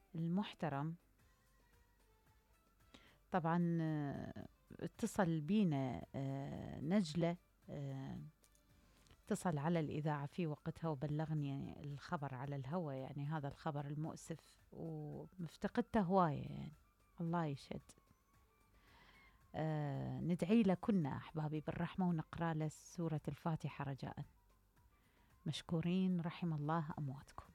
المحترم. طبعا اتصل بينا نجلة، اتصل على الإذاعة في وقتها وبلغني الخبر على الهوى، يعني هذا الخبر المؤسف، ومفتقدته هواية يعني. الله يشهد. ندعي له كنا أحبابي بالرحمة ونقرأ له سورة الفاتحة رجاء. مشكورين، رحم الله أمواتكم.